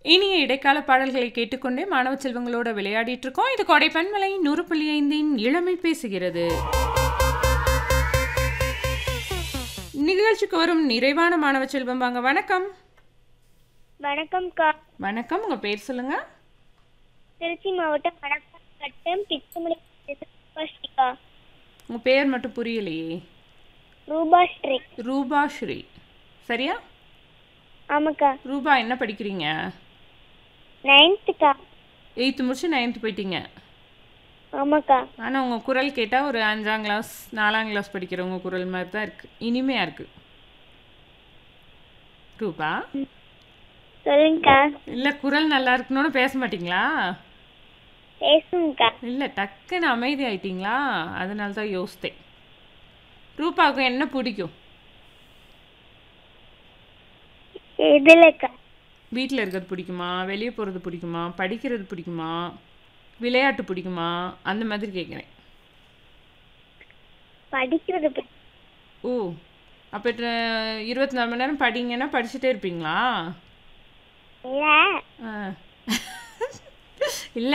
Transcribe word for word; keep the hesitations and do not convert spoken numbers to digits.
இனிய இடைக்கால பாடல்களை கேட்டுக்கொண்டே மாணவ செல்வங்களோட விளையாடிட்டு இருக்கோம். இது கோடை பன்மலை நூறு புள்ளி ஐந்தின் இளமை பேசுகிறது. நிகழ்ச்சிக்கு வரும் நிறைவான மாணவ செல்வம் வாங்க. வணக்கம். வணக்கம்க்கா. வணக்கம். உங்க பேர் சொல்லுங்க. திருச்சி மாவட்டம் வணக்கம் கட்டம் பிச்சுமணி ரூபாஸ்ரீக்கா. உங்க பேர் மட்டும் புரியலையே. ரூபாஸ்ரீ. ரூபாஸ்ரீ சரியா? ஆமாக்கா. ரூபா என்ன படிக்கிறீங்க? நைன்த்துக்கா. எயித்து முடிச்சு நைன்த்து போயிட்டீங்க. ஆமாக்கா. ஆனால் உங்கள் குரல் கேட்டால் ஒரு அஞ்சாம் கிளாஸ் நாலாம் கிளாஸ் படிக்கிறவங்க குரல் மாதிரி தான் இருக்குது. இனிமையாக இருக்குது. ரூபா சொல்லுங்கக்கா. இல்லை, குரல் நல்லா இருக்கணும்னு பேச மாட்டிங்களா? பேசுங்கக்கா. இல்லை, டக்குன்னு அமைதி ஆயிட்டீங்களா? அதனால தான் யோசித்தேன். ரூபாவுக்கு என்ன பிடிக்கும்? எதுலக்கா? வீட்டில் இருக்கிறது பிடிக்குமா, வெளியே போகிறது பிடிக்குமா, படிக்கிறது பிடிக்குமா, விளையாட்டு பிடிக்குமா, அந்த மாதிரி கேட்குறேன். படிக்கிறது பிடி- ஓ, அப்போ இருபத்தி நாலு மணி நேரம் படிங்கன்னா படிச்சுட்டே இருப்பீங்களா? இல்ல ஆ